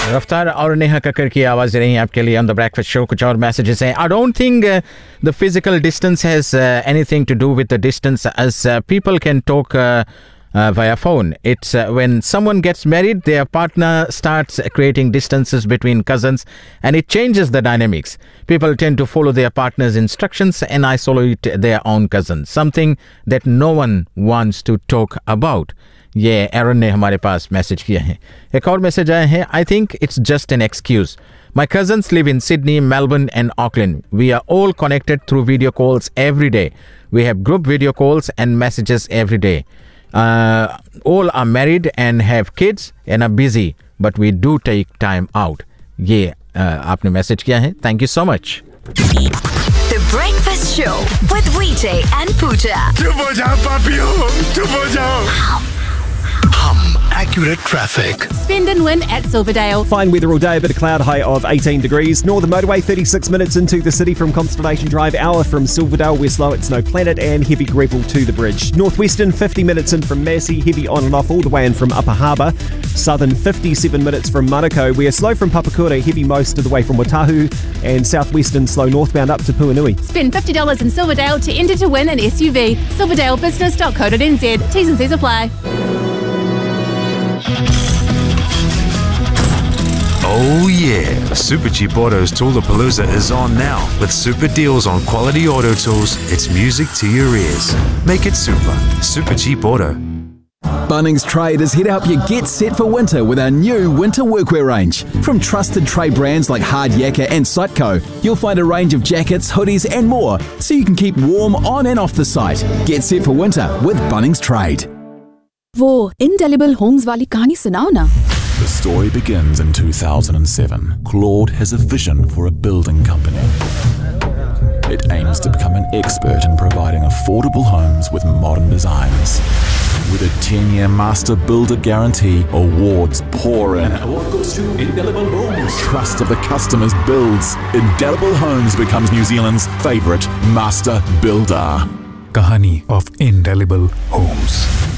रफ्तार और नेहा कक्कर की आवाज़ रही आपके लिए ऑन द ब्रेकफास्ट शो। कुछ और मैसेजेस हैं। I don't think the physical distance has anything to do with the distance as people can talk via phone. It's when someone gets married, their partner starts creating distances between cousins and it changes the dynamics. People tend to follow their partner's instructions and isolate their own cousins, something that no one wants to talk about. ये एरन ने हमारे पास message किया है। एक और message आया है। I think it's just an excuse. My cousins live in Sydney, Melbourne and Auckland. We are all connected through video calls every day. We have group video calls and messages every day. All are married and have kids and are busy, but we do take time out. ये आपने message किया है। Thank you so much. The Breakfast Show with VJ and Pooja. चुप हो जाओ पापियो, चुप हो जाओ। Accurate traffic. Spend and win at Silverdale. Fine weather all day, a bit of cloud, high of 18 degrees. Northern Motorway, 36 minutes into the city from Constellation Drive. Hour from Silverdale, we're slow at Snow Planet and heavy gravel to the bridge. Northwestern, 50 minutes in from Massey, heavy on and off all the way in from Upper Harbour. Southern, 57 minutes from Manukau. We are slow from Papakura, heavy most of the way from Watahu. And Southwestern, slow northbound up to Puanui. Spend $50 in Silverdale to enter to win an SUV. silverdalebusiness.co.nz. T's and C's apply. Oh yeah, Super Cheap Auto's Toolapalooza is on now. With super deals on quality auto tools, it's music to your ears. Make it super. Super Cheap Auto. Bunnings Trade is here to help you get set for winter with our new winter workwear range. From trusted trade brands like Hard Yakka and Sightco, you'll find a range of jackets, hoodies and more, so you can keep warm on and off the site. Get set for winter with Bunnings Trade. वो Indelible Homes वाली कहानी सुनाओ ना। The story begins in 2007. Claude has a vision for a building company. It aims to become an expert in providing affordable homes with modern designs. With a 10-year master builder guarantee, awards pour in. And award goes to Indelible Homes. Trust of the customers builds. Indelible Homes becomes New Zealand's favourite master builder. Kahani of Indelible Homes.